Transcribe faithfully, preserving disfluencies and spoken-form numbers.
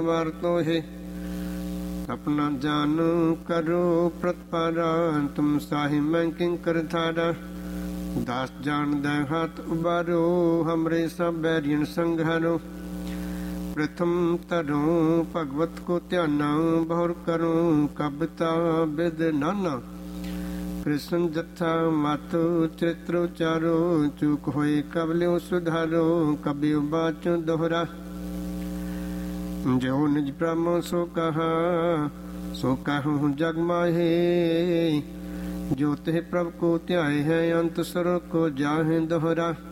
ਵਾਰ ਤੋਹੇ। ਆਪਣਾ ਜਾਨ ਕਰੋ ਪ੍ਰਤਪਾਰਾ, ਤੁਮ ਸਾਹਿ ਮੈਂ ਕਿੰਕਰ ਥਾਰਾ। ਦਾਸ ਜਾਣਦੈ ਹੱਥ ਉਬਾਰੋ, ਹਮਰੇ ਸਭ ਬੈਰੀਅਨ ਸੰਘਾਰੋ। ਪ੍ਰਥਮ ਧਰੋ ਭਗਵਤ ਕੋ ਧਿਆਨਾ, ਬਹੁਰ ਕਰੋ ਕਬਤਾ ਬਿਦ ਨਾਨਾ। ਕ੍ਰਿਸ਼ਨ ਜਥਾ ਮਤ ਚਰਿਤ੍ਰ ਉਚਾਰੋ, ਚੂਕ ਹੋਏ ਕਬਲਿਓ ਸੁਧਾਰੋ। ਕਬਿ ਬਾਚੋ ਦੋਹਰਾ, ਜੋ ਨਿਜ ਭ੍ਰਮ ਸੋ ਕਹਾ, ਸੋ ਕਹੂੰ ਜਗ ਮਾਹੇ। ਜੋ ਤਿਹ ਪ੍ਰਭ ਕੋ ਧਿਆਏ ਹੈ, ਅੰਤ ਸੁਰ ਕੋ ਜਾਹੇ ਦੋਹਰਾ।